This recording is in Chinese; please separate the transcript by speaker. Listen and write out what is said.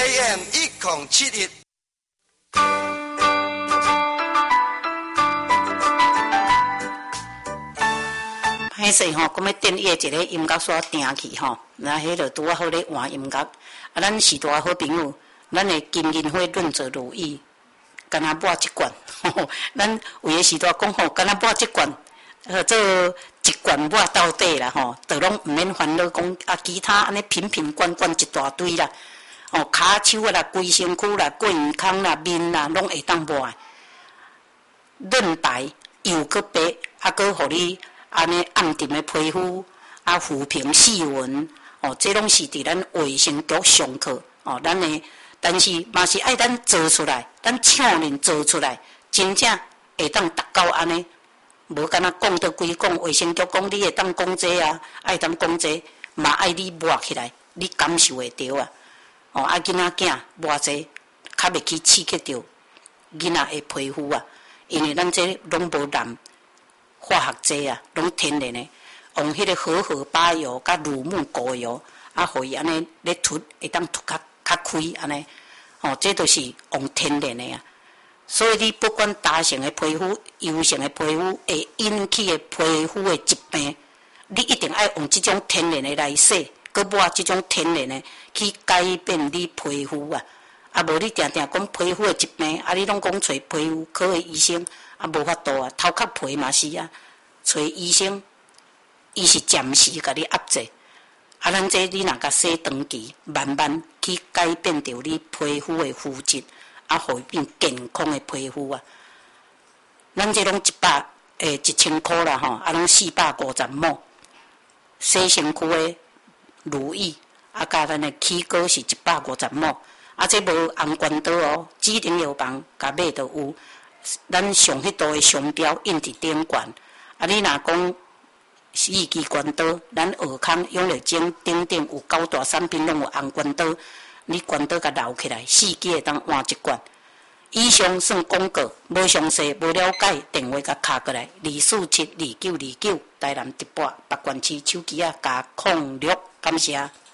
Speaker 1: AM 1071。
Speaker 2: 迄时吼，讲要电伊一个音乐煞定去吼，那迄就拄啊好咧换音乐。啊，咱时代好朋友，咱的金银花润泽如意，干那抹一罐。咱有诶时代讲吼，干那抹一罐，做一罐抹到底啦吼，就拢毋免烦恼讲啊，其他安尼瓶瓶罐罐一大堆啦。哦，骹手啊啦，规身躯啦，过耳孔啦，面啦，拢会当抹。润白又搁白，啊，搁互你。安尼暗沉的皮肤，啊，抚平细纹，哦，这拢是伫咱卫生局上课，哦，咱的，但是嘛是爱咱做出来，咱少年做出来，真正会当达到安尼，无敢若讲到规讲卫生局讲你会当讲这啊，爱当讲这，嘛爱你抹起来，你感受会到啊，哦，啊囡仔囝抹这，较袂去刺激到囡仔的皮肤啊，因为咱这拢无染。化学剂啊，拢天然的，用迄个荷荷巴油甲乳木果油，啊，互伊安尼咧涂，会当涂较开安尼，哦，这都是用天然的啊。所以你不管大型的皮肤、油性的皮肤会引起的皮肤的疾病，你一定爱用这种天然的来洗，佮抹这种天然的去改变你皮肤啊。啊，无你定定讲皮肤的疾病，啊，你拢讲找皮肤科的医生。啊，无法度啊，头壳皮嘛是啊，找医生，伊是暂时甲你压制，啊，咱这你若甲洗长期，慢慢去改变着你皮肤的肤质，啊，互伊变健康的皮肤啊。咱这拢1000块啦吼，啊，拢450毛，洗身躯的如意，啊，甲咱的起膏是150毛，啊，这无红关刀哦，指定药房甲买就有。咱上迄度的商标印伫顶悬，啊！你若讲4支关刀，咱下空永乐井顶有9大产品拢有红关刀，你关刀甲留起来，4支会当换一罐。以上算广告，无详细、无了解，电话甲敲过来，2472929，台南直播北关区手机啊加06，感谢。